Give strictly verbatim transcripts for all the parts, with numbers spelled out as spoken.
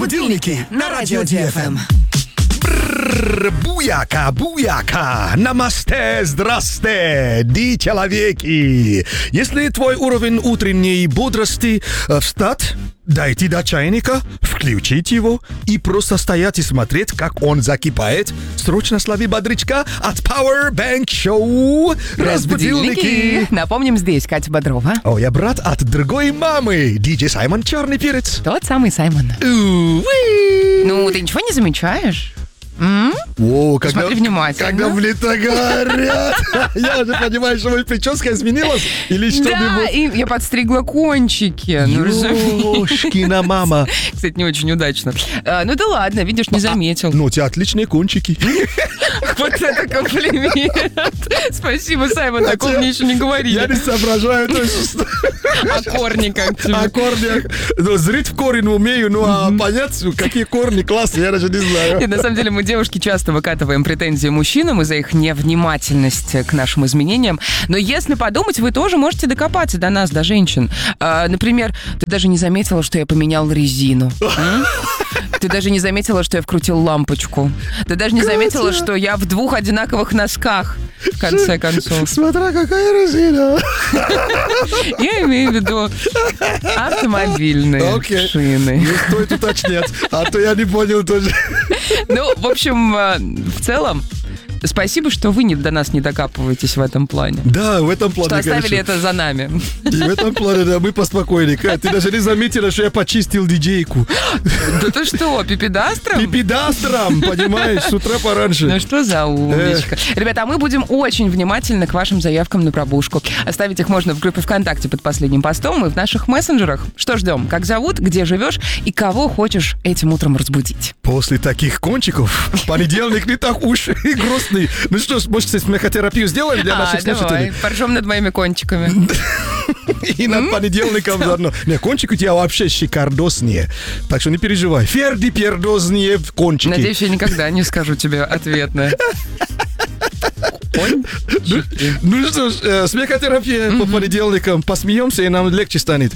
Будильники на радио Ди Эф Эм. Буяка, буяка, намасте, здрасте, ди человеки. Если твой уровень утренней бодрости э, встать, дойти до чайника, включить его и просто стоять и смотреть, как он закипает, срочно слови бодрячка от Power Bank Show. Разбудильники. Напомним, здесь Катя Бодрова. О, я брат от другой мамы, диджей Саймон Черный Перец. Тот самый Саймон. У-уи. Ну, ты ничего не замечаешь? М? О, когда, Смотри внимательно. Когда в лицо горят. Я уже понимаю, что моя прическа изменилась. Или что? Да, и я подстригла кончики. Ну, разумеется. Ёшкина мама. Кстати, не очень удачно. А, ну да ладно, видишь, не заметил. Ну, у тебя отличные кончики. Вот это комплимент. Спасибо, Саймон, такого мне еще не говорили. Я не соображаю точно. А корни как тебе? О корнях. Ну, зрить в корень умею, ну, а понять, какие корни классные, я даже не знаю. И на самом деле мы, девушки, часто выкатываем претензии мужчинам из-за их невнимательности к нашим изменениям. Но если подумать, вы тоже можете докопаться до нас, до женщин. А, например, ты даже не заметила, что я поменял резину. М? Ты даже не заметила, что я вкрутил лампочку. Ты даже не заметила, что я в двух одинаковых носках, в конце концов. Смотря какая резина. Я имею в виду автомобильные Окей. шины. Не стоит уточнять, а то я не понял тоже. Ну, в общем, э, в целом, спасибо, что вы не, до нас не докапываетесь в этом плане. Да, в этом плане, Что оставили конечно. это за нами. И в этом плане, да, мы поспокойнее. Кать, ты даже не заметила, что я почистил диджейку. Да ты что, пипедастром? Пипедастром, понимаешь, с утра пораньше. Ну что за умничка. Ребята, а мы будем очень внимательны к вашим заявкам на пробужку. Оставить их можно в группе ВКонтакте под последним постом и в наших мессенджерах. Что ждем? Как зовут, где живешь и кого хочешь этим утром разбудить? После таких кончиков понедельник не так уж и грустный. Ну что ж, может, смехотерапию сделаем для наших А, давай, слушателей? поржем над моими кончиками. И над понедельником заодно. Не, кончик у тебя вообще шикардоснее. Так что не переживай. Ферди пердознее кончики. Надеюсь, я никогда не скажу тебе ответное. Ну, ну что ж, э, смехотерапия по понедельникам. Посмеемся, и нам легче станет.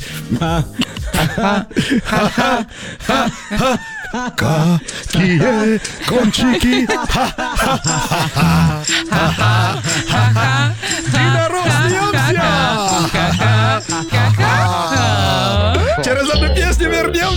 Какие кончики. Ты народ, смеемся. Через одну песню вернемся.